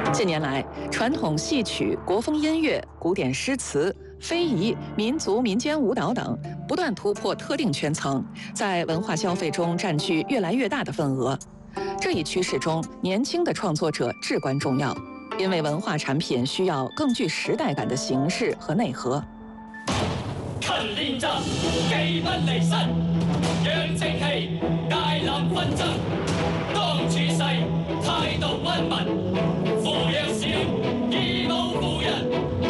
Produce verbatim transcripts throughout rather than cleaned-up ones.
近年来，传统戏曲、国风音乐、古典诗词、非遗、民族民间舞蹈等不断突破特定圈层，在文化消费中占据越来越大的份额。这一趋势中，年轻的创作者至关重要，因为文化产品需要更具时代感的形式和内核。 勤練習，技不離身，養正氣，大林紛爭。當處世，態度溫文，扶弱小，義無負人。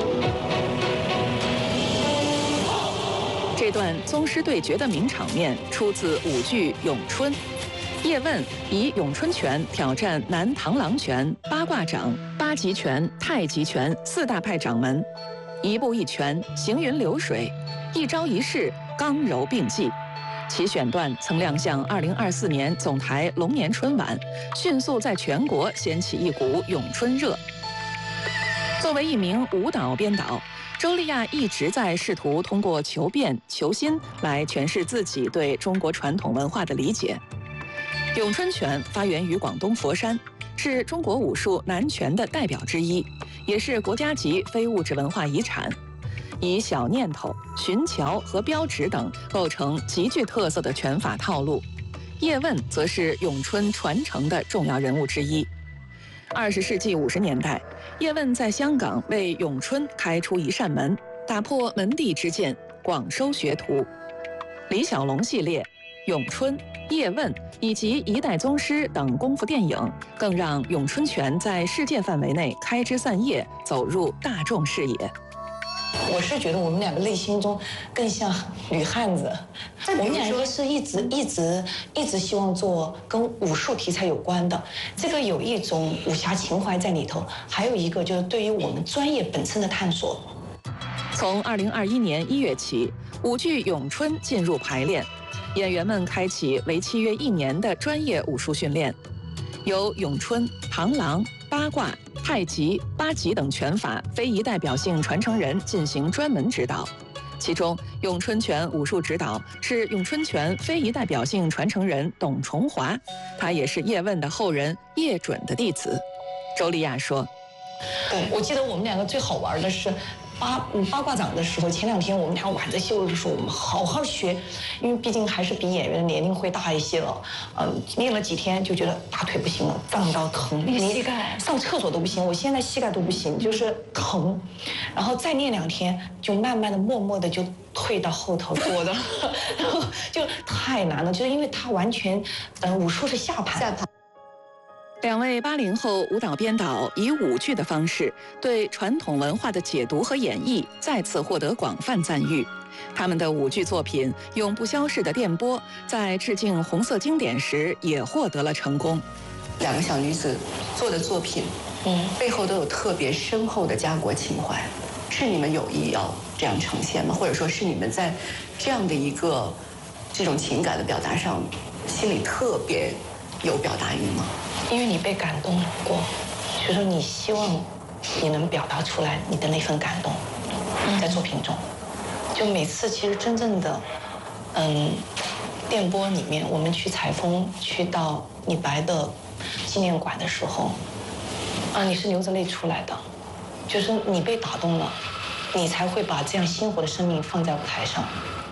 这段宗师对决的名场面出自舞剧《咏春》。叶问以咏春拳挑战南螳螂拳、八卦掌、八极拳、太极拳四大派掌门，一步一拳，行云流水。一招一式，刚柔并济。其选段曾亮相二零二四年总台龙年春晚，迅速在全国掀起一股咏春热。作为一名舞蹈编导，周丽亚一直在试图通过求变、求新来诠释自己对中国传统文化的理解。咏春拳发源于广东佛山，是中国武术南拳的代表之一，也是国家级非物质文化遗产。以小念头、寻桥和标指等构成极具特色的拳法套路。叶问则是咏春传承的重要人物之一。二十世纪五十年代，叶问在香港为咏春开出一扇门，打破门第之见，广收学徒。李小龙系列、咏春、叶问以及一代宗师等功夫电影，更让咏春拳在世界范围内开枝散叶，走入大众视野。 我是觉得我们两个内心中更像女汉子，我们两个是一直一直一直希望做跟武术题材有关的，这个有一种武侠情怀在里头，还有一个就是对于我们专业本身的探索。 从二零二一年一月起，舞剧《咏春》进入排练，演员们开启为期约一年的专业武术训练，由咏春、螳螂、八卦、太极、八极等拳法非遗代表性传承人进行专门指导。其中，咏春拳武术指导是咏春拳非遗代表性传承人董崇华，他也是叶问的后人叶准的弟子。周丽亚说：“ 对，我记得我们两个最好玩的是。”八嗯八卦掌的时候，前两天我们俩晚自习的时候，我们好好学，因为毕竟还是比演员的年龄会大一些了。嗯，练了几天就觉得大腿不行了，胀到疼， 你膝盖上厕所都不行，我现在膝盖都不行，就是疼。然后再练两天，就慢慢的、默默的就退到后头坐的，然后就太难了，就是因为他完全，呃，武术是下盘。 下盘。 两位八零后舞蹈编导以舞剧的方式对传统文化的解读和演绎再次获得广泛赞誉。他们的舞剧作品《永不消逝的电波》在致敬红色经典时也获得了成功。 两个小女子做的作品，嗯，背后都有特别深厚的家国情怀，是你们有意要这样呈现吗？或者说是你们在这样的一个这种情感的表达上，心里特别有表达欲吗？ 因为你被感动过，所以说你希望你能表达出来你的那份感动，在作品中。就每次其实真正的，嗯，电波里面，我们去采风，去到李白的纪念馆的时候，啊，你是流着泪出来的，就是你被打动了，你才会把这样鲜活的生命放在舞台上。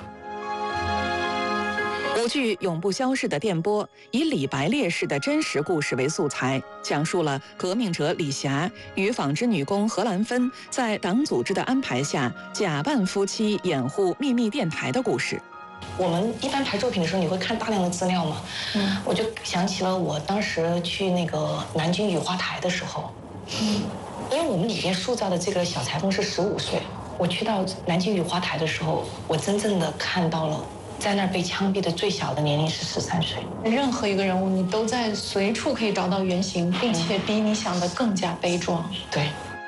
舞剧《永不消逝的电波》以李白烈士的真实故事为素材，讲述了革命者李霞与纺织女工何兰芬在党组织的安排下假扮夫妻掩护秘密电台的故事。 我们一般排作品的时候，你会看大量的资料嘛？嗯，我就想起了我当时去那个南京雨花台的时候，嗯，因为我们里面塑造的这个小裁缝是十五岁，我去到南京雨花台的时候，我真正的看到了。在那儿被枪毙的最小的年龄是十三岁。 任何一个人物，你都在随处可以找到原型，并且比你想的更加悲壮。 对。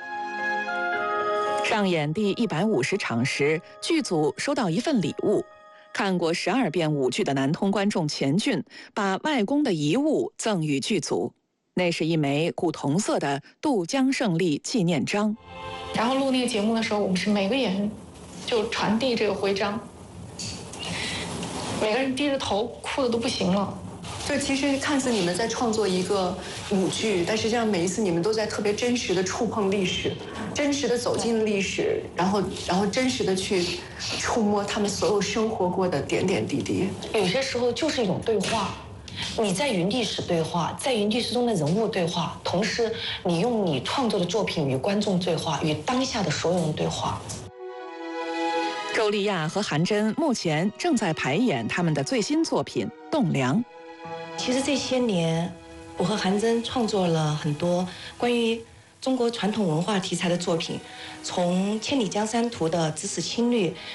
上演第一百五十场时，剧组收到一份礼物。看过十二遍舞剧的南通观众钱俊，把外公的遗物赠予剧组。那是一枚古铜色的渡江胜利纪念章。 然后录那个节目的时候，我们是每个演员就传递这个徽章。每个人低着头，哭的都不行了。 对，其实看似你们在创作一个舞剧，但实际上每一次你们都在特别真实的触碰历史，真实的走进历史，然后然后真实的去触摸他们所有生活过的点点滴滴。 有些时候就是一种对话。你在与历史对话，在与历史中的人物对话，同时你用你创作的作品与观众对话，与当下的所有人对话。 周丽亚和韩真目前正在排演他们的最新作品《栋梁》。 其实这些年，我和韩真创作了很多关于中国传统文化题材的作品，从《千里江山图》的知识侵略